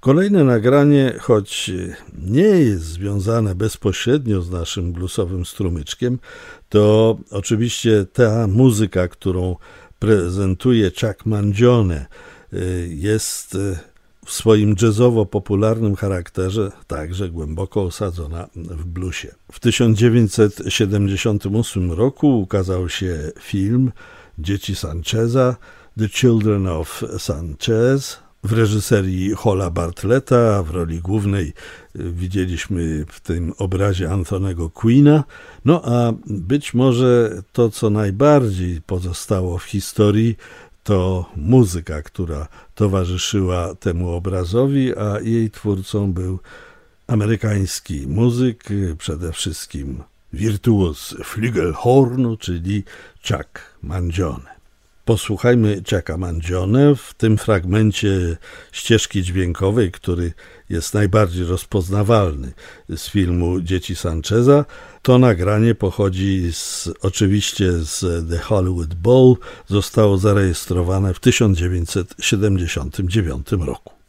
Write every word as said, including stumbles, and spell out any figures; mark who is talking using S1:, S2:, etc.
S1: Kolejne nagranie, choć nie jest związane bezpośrednio z naszym bluesowym strumyczkiem, to oczywiście ta muzyka, którą prezentuje Chuck Mangione, jest w swoim jazzowo-popularnym charakterze także głęboko osadzona w bluesie. W tysiąc dziewięćset siedemdziesiątym ósmym roku ukazał się film Dzieci Sancheza, The Children of Sanchez, w reżyserii Hola Bartletta. W roli głównej widzieliśmy w tym obrazie Anthony'ego Queena. No a być może to, co najbardziej pozostało w historii, to muzyka, która towarzyszyła temu obrazowi, a jej twórcą był amerykański muzyk, przede wszystkim wirtuoz flugelhornu, czyli Chuck Mangione. Posłuchajmy Chucka Mangione w tym fragmencie ścieżki dźwiękowej, który jest najbardziej rozpoznawalny z filmu Dzieci Sancheza. To nagranie pochodzi z, oczywiście z The Hollywood Bowl. Zostało zarejestrowane w tysiąc dziewięćset siedemdziesiątym dziewiątym roku.